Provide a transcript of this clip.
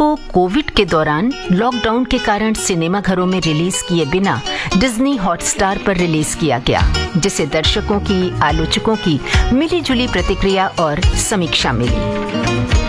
को कोविड के दौरान लॉकडाउन के कारण सिनेमा घरों में रिलीज किए बिना डिज्नी हॉटस्टार पर रिलीज किया गया, जिसे दर्शकों की, आलोचकों की मिली-जुली प्रतिक्रिया और समीक्षा मिली।